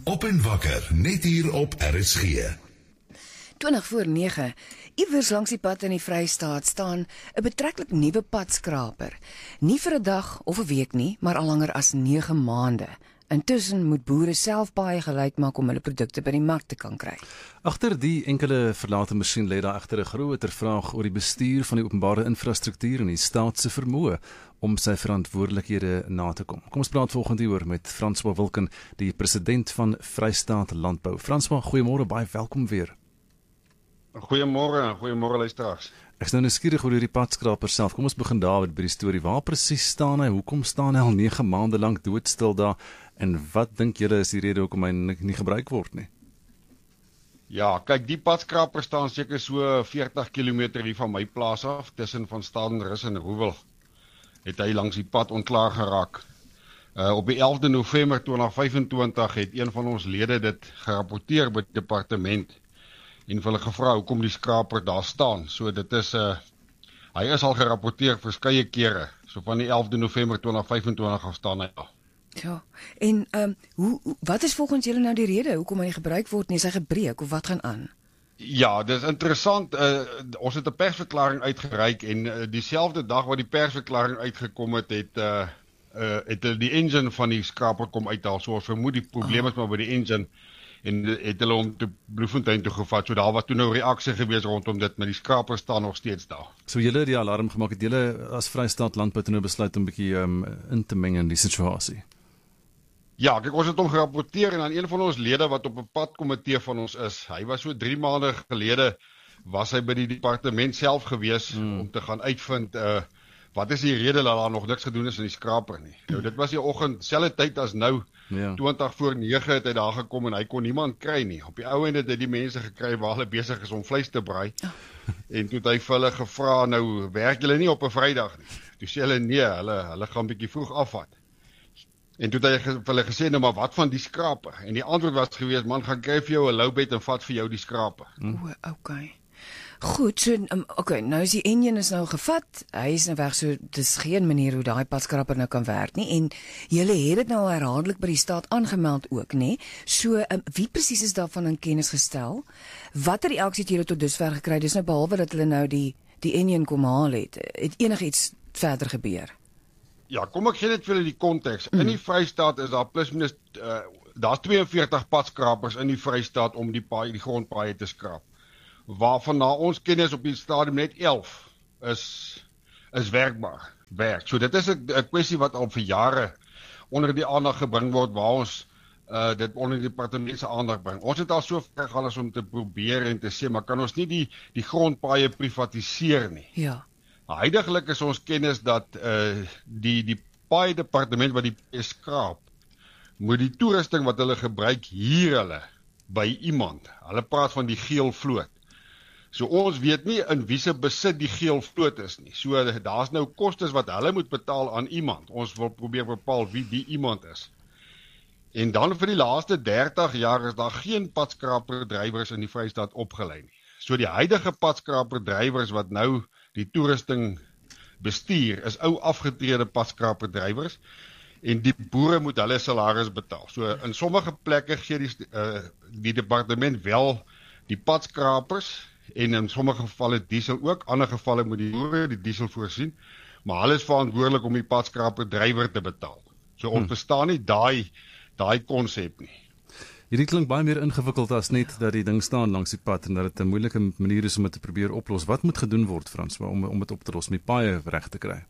Op en wakker, net hier op RSG. 20:09. Iewers langs die pad in die Vrystaat staan 'n betreklik nuwe padskraper. Nie vir 'n dag of 'n week nie, maar al langer as 9 maande. Intussen moet boere self baie gelyk maak om hulle produkte by die mark te kan kry. Agter die enkele verlate masjien lê daar egter 'n groter vraag oor die bestuur van die openbare infrastruktuur en die staat se vermoë om sy verantwoordelikhede na te kom. Kom ons praat volgende hieroor met François Wilken, die president van Vrystaat Landbou. François, goeiemôre, baie welkom weer. Goeiemôre luisteraars. Ek is nou nuuskierig oor hierdie padskraper self. Kom ons begin daar by die storie. Waar presies staan hy? Hoekom staan hy al 9 maande lank doodstil daar? En wat dink julle is die rede hoekom hy nie gebruik word nie? Ja, kyk, die padskraper staan seker so 40 km hier van my plaas af, tussen van Stadenrus en Roewel. Het hy langs die pad ontklaar geraak. Op die 11de November 2025 het een van ons lede dit gerapporteer by die departement en vir hulle gevra hoekom die skraper daar staan. So dit is hy is al gerapporteer verskeie kere. So van die 11de November 2025 af staan hy daar. Ja, en wat is volgens julle nou die rede hoekom hy gebruik word nie? Is hy gebreek of wat gaan aan? Ja, dis interessant. Ons het 'n persverklaring uitgereik en dieselfde dag wat die persverklaring uitgekom het, het die engine van die skraper kom uithaal. So ons vermoed die probleem is maar by die engine en het hulle hom te Bloemfontein toe gevat. So daar was toe nou reaksie gewees rondom dit, maar die skraper staan nog steeds daar. So julle het die alarm gemaak, het julle as Vrystaat Landbou nou besluit om 'n bietjie in te meng in die situasie? Ja, kyk, ons het hom gerapporteer en aan een van ons lede wat op 'n padkomitee van ons is, hy was so 3 maande gelede, was hy by die departement self gewees om te gaan uitvind, wat is die rede dat daar nog niks gedoen is in die skraper nie. Nou, dit was die oggend, selfde tyd as nou, 20:09 het hy daar gekom en hy kon niemand kry nie. Op die ou end het hy die mense gekry waar hulle besig is om vleis te braai. En toe het hy vir hulle gevra, nou, werk julle nie op 'n Vrydag nie? Toe sê hulle nee, hulle gaan bietjie vroeg afvat. En toe het hy vir hulle gesê, nou maar wat van die skraper? En die antwoord was gewees, man, gaan kry vir jou 'n loubed en vat vir jou die skraper. Okay. Goed, so, nou is die enjin is nou gevat, hy is nou weg, so dis geen manier hoe daai padskraper nou kan werk nie, en julle het dit nou herhaaldelik by die staat aangemeld ook, nê? So, wie presies is daarvan in kennis gestel? Watter reaksie het julle tot dusver gekry? Dis nou behalwe dat hulle nou die enjin kom haal het enigiets verder gebeur? Ja, kom ek gee net vir julle die konteks. In die Vrystaat is daar plus minus, daar's 42 padskrapers in die Vrystaat om die grondpaaie te skraap. Waarvan na ons kennis op die stadium net 11 is werkbaar. So dit is 'n kwessie wat al vir jare onder die aandag gebring word, waar ons dit onder die departement se aandag bring. Ons het al so ver gegaan as om te probeer en te sê, maar kan ons nie die grondpaaie privatiseer nie? Ja. Huidiglik is ons kennis dat die paai departement wat die skraap, moet die toerusting wat hulle gebruik huur hulle by iemand. Hulle praat van die geel vloot. So ons weet nie in wie se besit die geel vloot is nie. So daar's nou kostes wat hulle moet betaal aan iemand. Ons wil probeer bepaal wie die iemand is. En dan vir die laaste 30 jaar is daar geen padskraperdrywers in die Vrystaat opgelei nie. So die huidige padskraperdrywers wat nou die toerusting bestuur, is ou afgetrede padskraperdrywers en die boere moet hulle salaris betaal. So in sommige plekke gee die departement wel die padskrapers en in sommige gevalle diesel ook, ander gevalle moet die boere die diesel voorsien, maar hulle is verantwoordelik om die padskraperdrywer te betaal. So ons verstaan nie daai konsep nie. Hierdie klink baie meer ingewikkeld as net dat die ding staan langs die pad en dat dit 'n moeilike manier is om dit te probeer oplos. Wat moet gedoen word, François, om dit op te los, om die paaie reg te kry?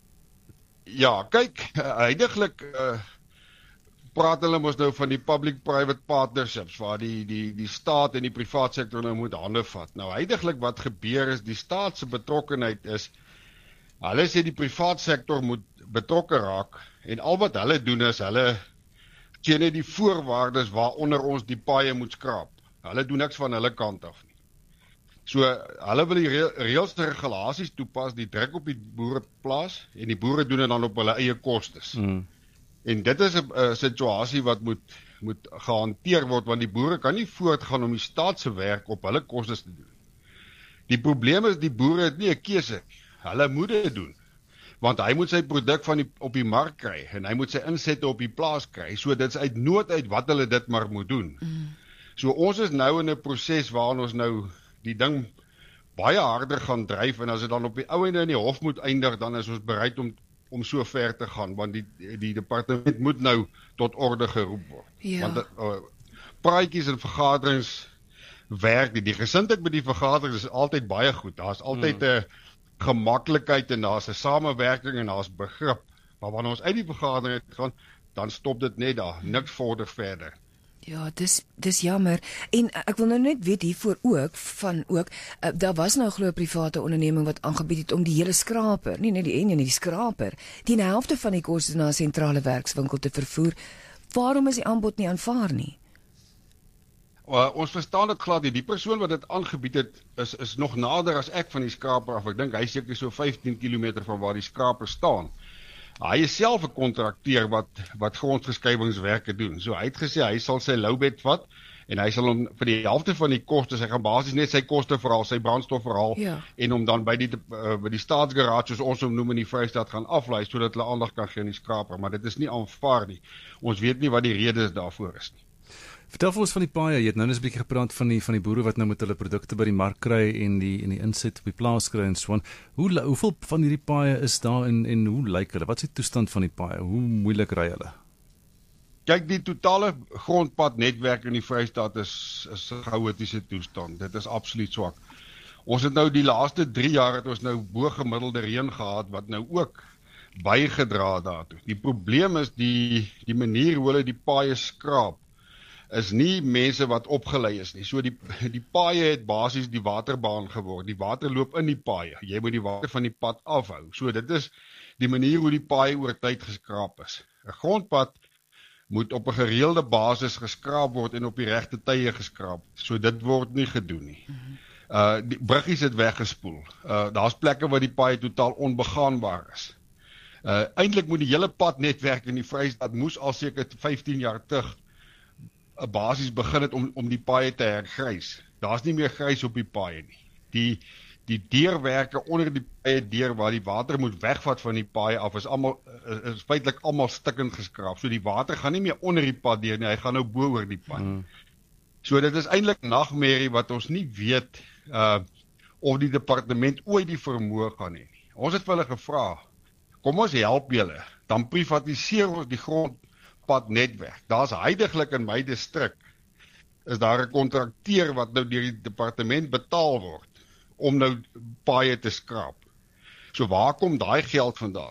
Ja, kyk, huidiglik praat hulle mos nou van die public-private partnerships, waar die staat en die privaat sektor nou moet hande vat. Nou huidiglik wat gebeur is, die staat se betrokkenheid is, hulle sê die privaat sektor moet betrokke raak, en al wat hulle doen is, hulle gee net die voorwaardes waaronder ons die paaie moet skraap. Hulle doen niks van hulle kant af nie. So, hulle wil die reëls en regulasies toepas, die druk op die boere plaas, en die boere doen dit dan op hulle eie kostes. En dit is 'n situasie wat moet gehanteer word, want die boere kan nie voortgaan om die staat se werk op hulle kostes te doen. Die probleem is, die boere het nie 'n keuse. Hulle moet dit doen. want hy moet sy produk op die mark kry en hy moet sy insette op die plaas kry. So dit is uit nood uit wat hulle dit maar moet doen. So ons is nou in 'n proses waarin ons nou die ding baie harder gaan dryf en as dit dan op die ou ende in die hof moet eindig, dan is ons bereid om so ver te gaan, want die departement moet nou tot orde geroep word. Ja. Want praatjies en vergaderings werk nie. Die gesindheid by die vergaderings is altyd baie goed. Daar's altyd 'n gemaklikheid en daar's 'n samewerking en daar's begrip. Maar wanneer ons uit die vergadering gaan, dan stop dit net daar. Niks vorder verder. Ja, dis jammer. En ek wil nou net weet hiervoor ook, daar was nou glo 'n private onderneming wat aangebied het om die hele skraper, nie net die enjin nie, die skraper, teen die helfte van die koste na 'n sentrale werkswinkel te vervoer. Waarom is die aanbod nie aanvaar nie? Ons verstaan dit glad nie. Die persoon wat dit aangebied het, is nog nader as ek van die skraper af. Ek dink hy seker so 15 km van waar die skraper staan. Hy is self 'n kontrakteur wat grondbeskrywingswerke doen. So hy het gesê hy sal sy loubed vat en hy sal hom vir die helfte van die koste, hy gaan basies net sy koste verhaal, sy brandstof verhaal en hom dan by die staatsgarage, soos ons hom noem in die Vrystaat, gaan aflaai sodat hulle aandag kan gee aan die skraper, maar dit is nie aanvaar nie. Ons weet nie wat die redes daarvoor is nie. Vertel vir ons van die paaie. Jy het nou net 'n bietjie gepraat van die boere wat nou met hulle produkte by die mark kry en die inset op die plaas kry en so aan. Hoeveel van hierdie paaie is daar en hoe lyk hulle? Wat is die toestand van die paaie? Hoe moeilik ry hulle? Kyk, die totale grondpadnetwerk in die Vrystaat is 'n chaotiese toestand. Dit is absoluut swak. Ons het nou die laaste 3 jaar het ons nou bo gemiddelde reën gehad wat nou ook bygedra daartoe. Die probleem is die manier hoe hulle die paaie skraap is nie mense wat opgelei is nie. So die paaie het basies die waterbaan geword. Die water loop in die paaie. Jy moet die water van die pad afhou. So dit is die manier hoe die paaie oor tyd geskraap is. 'n Grondpad moet op 'n gereelde basis geskraap word en op die regte tye geskraap. So dit word nie gedoen nie. Die bruggies het weggespoel. Daar's plekke waar die paaie totaal onbegaanbaar is. Eintlik moet die hele padnetwerk in die Vrystaat moes al seker 15 jaar terug 'n basis begin het om die paaie te hergrys. Daar's nie meer grys op die paaie nie. Die deurwerke onder die paaie deur waar die water moet wegvat van die paaie af is feitelik almal stikkend geskraap. So die water gaan nie meer onder die pad deur nie, hy gaan nou bo oor die pad. So dit is eintlik nagmerrie wat ons nie weet of die departement ooit die vermoë gaan hê nie. Ons het vir hulle gevra, kom ons help julle, dan privatiseer ons die grondpadnetwerk. Daar's heidaglik in my distrik is daar 'n kontrakteur wat nou deur die departement betaal word om nou paaie te skraap. So waar kom daai geld vandaan?